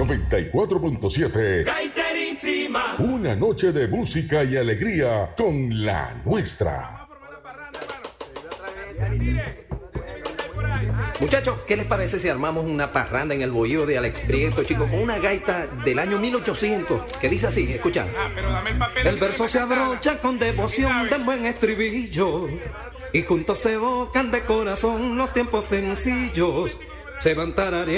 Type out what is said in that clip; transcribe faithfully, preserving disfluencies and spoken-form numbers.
noventa y cuatro punto siete. Gaiterísima. Una noche de música y alegría con la nuestra. Muchachos, ¿qué les parece si armamos una parranda en el bohío de Alex Prieto, chicos, con una gaita del año mil ochocientos que dice así, escucha. Ah, pero dame el papel. El verso se abrocha con devoción del buen estribillo y juntos se evocan de corazón los tiempos sencillos. Se van tarareando